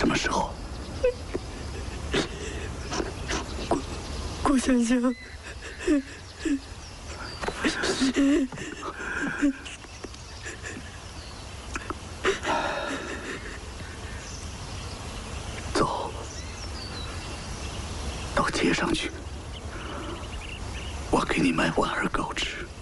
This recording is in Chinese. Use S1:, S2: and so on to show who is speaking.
S1: 什么时候？
S2: 顾先生。
S1: 走，到街上去，我给你买碗耳膏吃。